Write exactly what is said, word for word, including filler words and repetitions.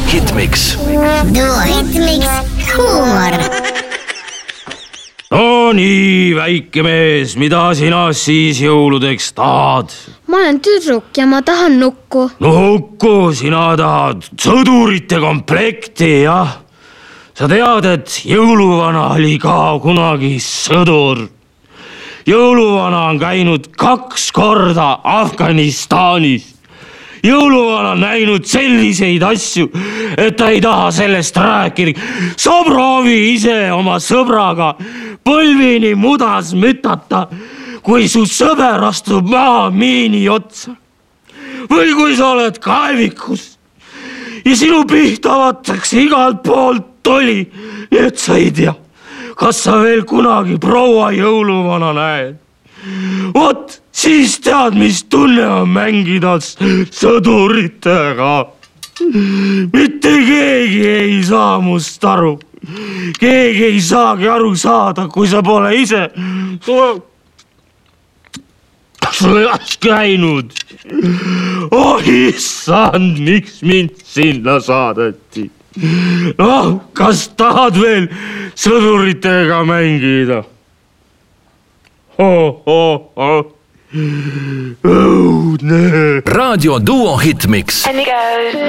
Hitmix. Duo Hitmix huumor. No nii, väike mees, mida sina siis jõuludeks tahad? Ma olen tüdruk ja ma tahan nukku. Nukku, sina tahad sõdurite komplekti, jah? Sa tead, et jõuluvana oli ka kunagi sõdur. Jõuluvana on käinud kaks korda Afganistanis. Jõuluvana on näinud selliseid asju, et ta ei taha sellest rääkida. Sa proovi ise oma sõbraga põlvini mudas mütata, kui su sõber astub maha miini otsa. Või kui sa oled kaevikus ja sinu pihta vatakse igalt poolt toli, nii et sa ei tea, kas sa veel kunagi proua jõuluvana näed. Vot, siis tead, mis tunne on mängida sõduritega. Mitte keegi ei saa must aru. Keegi ei saagi aru saada, kui sa pole ise sõjas käinud. Oh issand, miks mind sinna saadeti? No, kas tahad veel sõduritega mängida? Oh, oh, oh. Õudne. Raadio Duo Hitmix.